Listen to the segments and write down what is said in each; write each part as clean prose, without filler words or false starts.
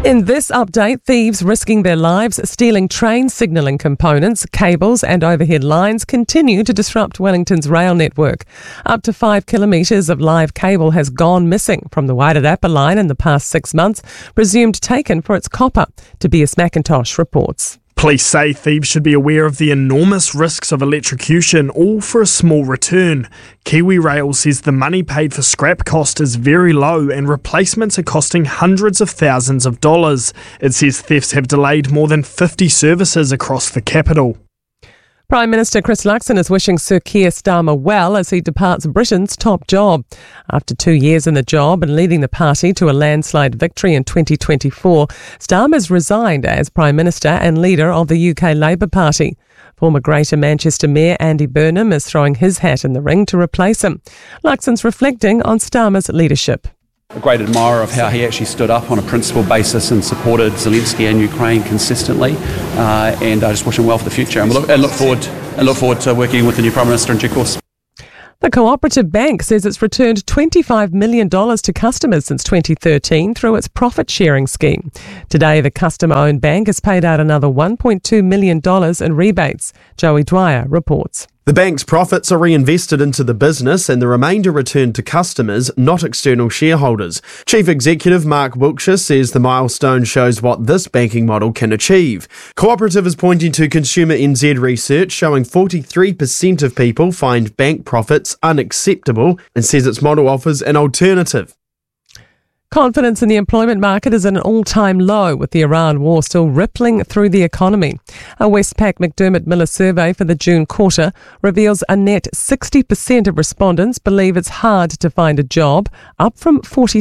In this update, thieves risking their lives stealing train signalling components, cables and overhead lines continue to disrupt Wellington's rail network. Up to 5 kilometres of live cable has gone missing from the Wairarapa line in the past 6 months, presumed taken for its copper. Tobias McIntosh reports. Police say thieves should be aware of the enormous risks of electrocution, all for a small return. Kiwi Rail says the money paid for scrap cost is very low and replacements are costing hundreds of thousands of dollars. It says thefts have delayed more than 50 services across the capital. Prime Minister Chris Luxon is wishing Sir Keir Starmer well as he departs Britain's top job. After 2 years in the job and leading the party to a landslide victory in 2024, Starmer's resigned as Prime Minister and leader of the UK Labour Party. Former Greater Manchester Mayor Andy Burnham is throwing his hat in the ring to replace him. Luxon's reflecting on Starmer's leadership. A great admirer of how he actually stood up on a principled basis and supported Zelensky and Ukraine consistently, and I just wish him well for the future. And look forward to working with the new Prime Minister in due course. The Cooperative Bank says it's returned $25 million to customers since 2013 through its profit-sharing scheme. Today, the customer-owned bank has paid out another $1.2 million in rebates. Joey Dwyer reports. The bank's profits are reinvested into the business and the remainder returned to customers, not external shareholders. Chief Executive Mark Wiltshire says the milestone shows what this banking model can achieve. Cooperative is pointing to Consumer NZ research showing 43% of people find bank profits unacceptable and says its model offers an alternative. Confidence in the employment market is at an all-time low, with the Iran war still rippling through the economy. A Westpac McDermott Miller survey for the June quarter reveals a net 60% of respondents believe it's hard to find a job, up from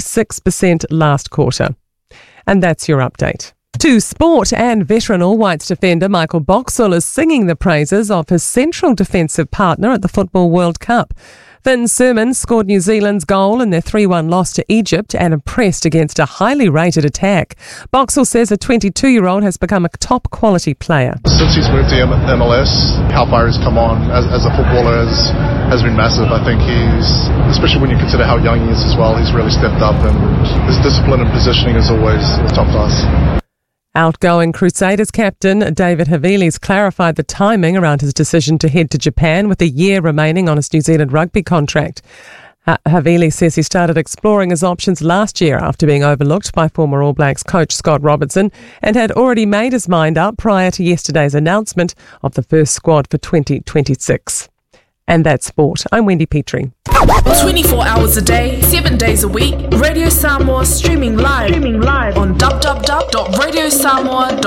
46% last quarter. And that's your update. To sport, and veteran All Whites defender Michael Boxall is singing the praises of his central defensive partner at the Football World Cup. Finn Surman scored New Zealand's goal in their 3-1 loss to Egypt and impressed against a highly rated attack. Boxall says a 22-year-old has become a top-quality player. Since he's moved to MLS, how far he's come on as a footballer has been massive. I think especially when you consider how young he is as well, he's really stepped up, and his discipline and positioning is always top class. Outgoing Crusaders captain David Havili's clarified the timing around his decision to head to Japan with a year remaining on his New Zealand rugby contract. Havili says he started exploring his options last year after being overlooked by former All Blacks coach Scott Robertson and had already made his mind up prior to yesterday's announcement of the first squad for 2026. And that's sport. I'm Wendy Petrie. 24 hours a day, 7 days a week. Radio Samoa streaming live on www.radiosamoa.com.